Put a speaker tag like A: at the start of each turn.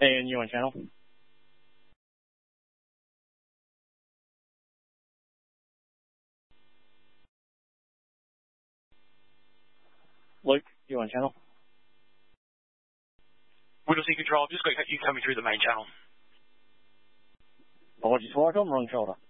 A: And you on channel? Luke, you on channel?
B: Whittlesey Control, I've just got you coming through the main channel.
A: Apologies, Flight, I'm wrong shoulder.